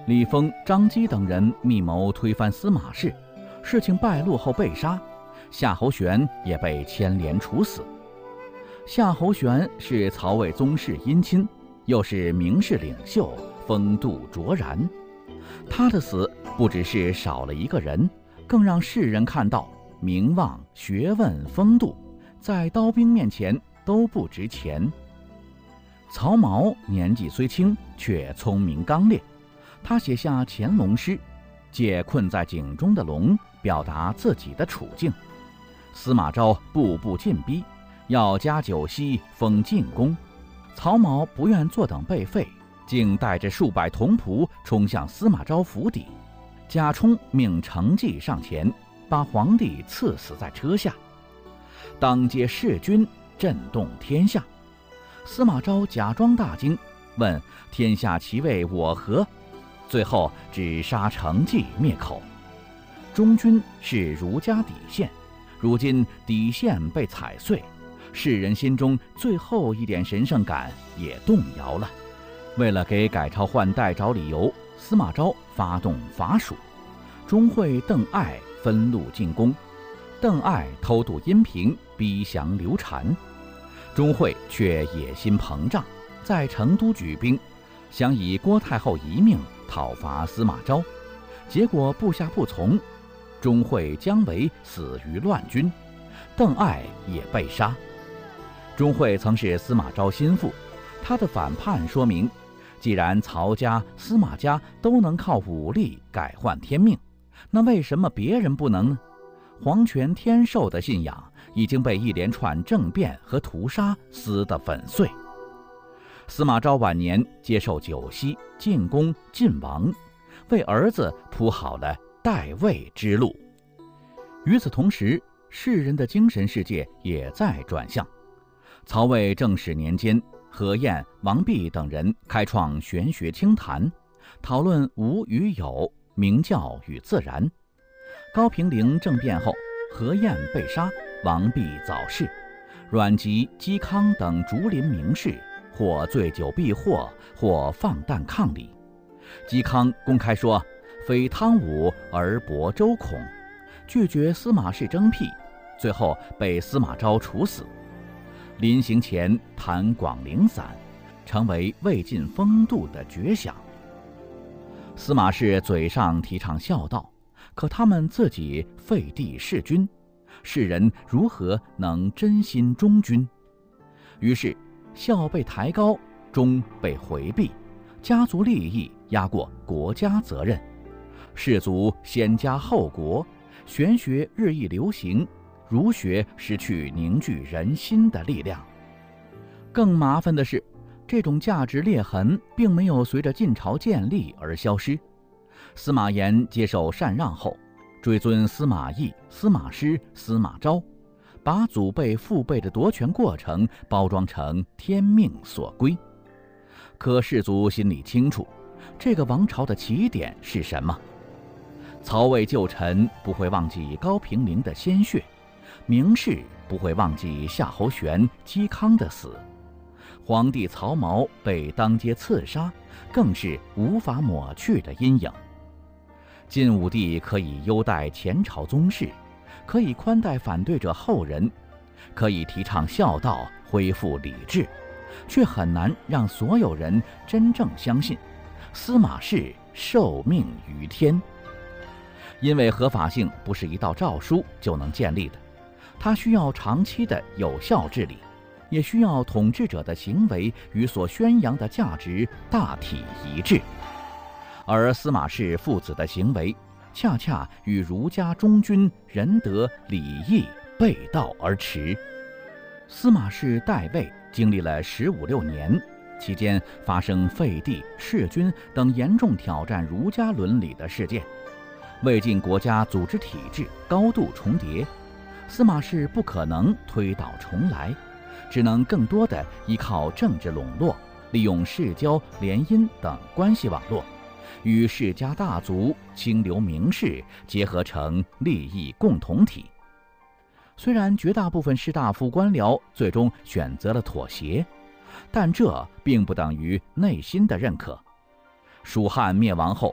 李丰、张基等人密谋推翻司马氏，事情败露后被杀，夏侯玄也被牵连处死。夏侯玄是曹魏宗室姻亲，又是名士领袖，风度卓然。他的死不只是少了一个人，更让世人看到名望、学问、风度在刀兵面前都不值钱。曹髦年纪虽轻，却聪明刚烈。他写下乾隆诗，借困在井中的龙表达自己的处境。司马昭步步进逼，要加九锡封晋公。曹髦不愿坐等被废，竟带着数百同仆冲向司马昭府邸。贾充命程济上前，把皇帝刺死在车下。当街弑君，震动天下。司马昭假装大惊，问天下其为我何？最后只杀程济灭口。忠君是儒家底线，如今底线被踩碎，世人心中最后一点神圣感也动摇了。为了给改朝换代找理由，司马昭发动伐蜀，钟会、邓艾分路进攻。邓艾偷渡阴平，逼降刘禅。钟会却野心膨胀，在成都举兵，想以郭太后遗命讨伐司马昭。结果部下不从，钟会、姜维死于乱军，邓艾也被杀。钟会曾是司马昭心腹，他的反叛说明，既然曹家、司马家都能靠武力改换天命，那为什么别人不能呢？皇权天授的信仰已经被一连串政变和屠杀撕得粉碎。司马昭晚年接受九锡，进宫晋王，为儿子铺好了代位之路。与此同时，世人的精神世界也在转向。曹魏正始年间，何晏、王弼等人开创玄学清谈，讨论无与有、明教与自然。高平陵政变后，何晏被杀，王弼早逝，阮籍、嵇康等竹林名士或醉酒避祸，或放诞抗礼。嵇康公开说非汤武而驳周孔，拒绝司马氏征辟，最后被司马昭处死。临行前弹广陵散，成为魏晋风度的绝响。司马氏嘴上提倡孝道，可他们自己废帝弑君，世人如何能真心忠君？于是孝被抬高，忠被回避，家族利益压过国家责任，士族先家后国，玄学日益流行，儒学失去凝聚人心的力量。更麻烦的是，这种价值裂痕并没有随着晋朝建立而消失。司马炎接受禅让后，追尊司马懿、司马师、司马昭，把祖辈父辈的夺权过程包装成天命所归。可士族心里清楚，这个王朝的起点是什么？曹魏旧臣不会忘记高平陵的鲜血，名士不会忘记夏侯玄、嵇康的死，皇帝曹髦被当街刺杀，更是无法抹去的阴影。晋武帝可以优待前朝宗室，可以宽待反对者后人，可以提倡孝道，恢复礼制，却很难让所有人真正相信司马氏受命于天。因为合法性不是一道诏书就能建立的，它需要长期的有效治理，也需要统治者的行为与所宣扬的价值大体一致。而司马氏父子的行为恰恰与儒家忠君仁德礼义背道而驰。司马氏代位经历了15、16年，期间发生废帝、弑君等严重挑战儒家伦理的事件，魏晋国家组织体制高度重叠，司马氏不可能推倒重来，只能更多地依靠政治笼络，利用世交、联姻等关系网络，与世家大族、清流名士结合成利益共同体。虽然绝大部分士大夫官僚最终选择了妥协，但这并不等于内心的认可。蜀汉灭亡后，